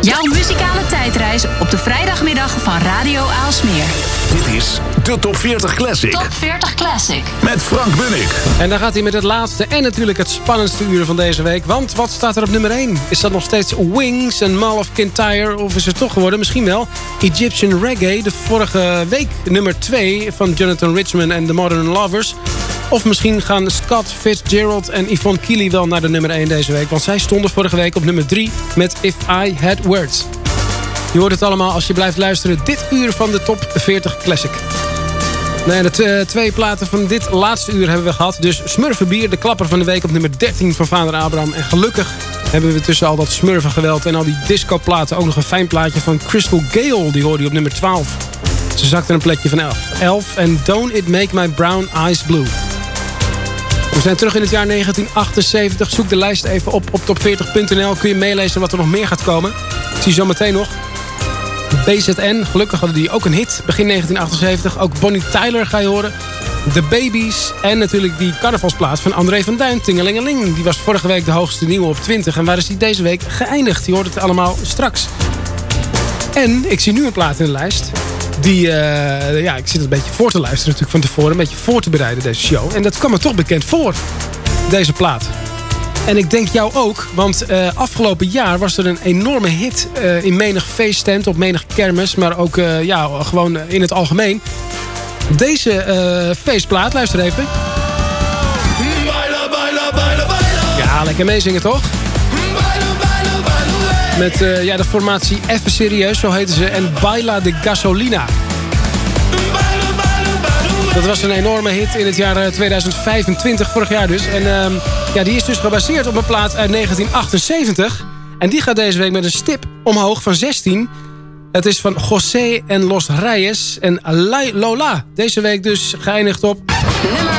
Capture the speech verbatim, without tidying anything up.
Jouw muzikale tijdreis op de vrijdagmiddag van Radio Aalsmeer. Dit is de Top veertig Classic. Top veertig Classic. Met Frank Bunnik. En dan gaat hij met het laatste en natuurlijk het spannendste uur van deze week. Want wat staat er op nummer één? Is dat nog steeds Wings en Mall of Kintyre? Of is het toch geworden, misschien wel, Egyptian Reggae? De vorige week nummer twee van Jonathan Richman en The Modern Lovers. Of misschien gaan Scott Fitzgerald en Yvonne Keely wel naar de nummer één deze week. Want zij stonden vorige week op nummer drie met If I Had Words. Je hoort het allemaal als je blijft luisteren. Dit uur van de Top veertig Classic. Nee, de t- twee platen van dit laatste uur hebben we gehad. Dus Smurfenbier, de klapper van de week op nummer dertien van Vader Abraham. En gelukkig hebben we tussen al dat smurfengeweld en al die discoplaten ook nog een fijn plaatje van Crystal Gale. Die hoorde je op nummer twaalf. Ze zakte een plekje van elf. elf en Don't It Make My Brown Eyes Blue. We zijn terug in het jaar negentien achtenzeventig. Zoek de lijst even op op top veertig punt n l. Kun je meelezen wat er nog meer gaat komen. Ik zie zo meteen nog B Z N. Gelukkig hadden die ook een hit. Begin negentien achtenzeventig. Ook Bonnie Tyler ga je horen. The Babies. En natuurlijk die carnavalsplaat van André van Duin. Tingelingeling. Die was vorige week de hoogste nieuwe op twintig. En waar is die deze week geëindigd? Je hoort het allemaal straks. En ik zie nu een plaat in de lijst. Die, uh, ja, ik zit een beetje voor te luisteren natuurlijk van tevoren. Een beetje voor te bereiden deze show. En dat kwam me toch bekend voor. Deze plaat. En ik denk jou ook. Want uh, afgelopen jaar was er een enorme hit. Uh, in menig feesttent, op menig kermis. Maar ook uh, ja, gewoon in het algemeen. Deze uh, feestplaat, luister even. Ja, lekker meezingen toch? Met uh, ja, de formatie Even Serieus, zo heten ze. En Baila de Gasolina. Dat was een enorme hit in het jaar tweeduizend vijfentwintig, vorig jaar dus. En uh, ja, die is dus gebaseerd op een plaat uit negentien achtenzeventig. En die gaat deze week met een stip omhoog van zestien. Het is van José en Los Reyes en Lola. Deze week dus geëindigd op...